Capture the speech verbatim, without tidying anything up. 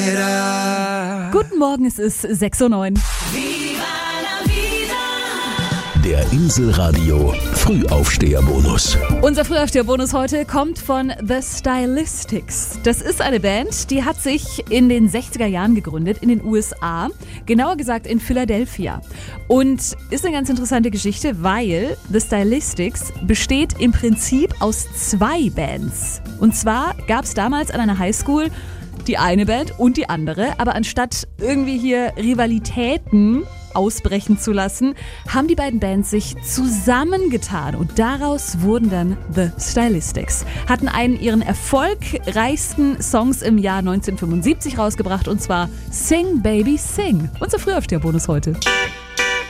Guten Morgen, es ist sechs Uhr neun. Der Inselradio Frühaufsteherbonus. Unser Frühaufsteherbonus heute kommt von The Stylistics. Das ist eine Band, die hat sich in den sechziger Jahren gegründet in den U S A, genauer gesagt in Philadelphia. Und ist eine ganz interessante Geschichte, weil The Stylistics besteht im Prinzip aus zwei Bands. Und zwar gab es damals an einer Highschool die eine Band und die andere, aber anstatt irgendwie hier Rivalitäten ausbrechen zu lassen, haben die beiden Bands sich zusammengetan und daraus wurden dann The Stylistics. Hatten einen ihren erfolgreichsten Songs im Jahr neunzehnhundertfünfundsiebzig rausgebracht und zwar Sing Baby Sing. Unser Frühaufsteherbonus heute.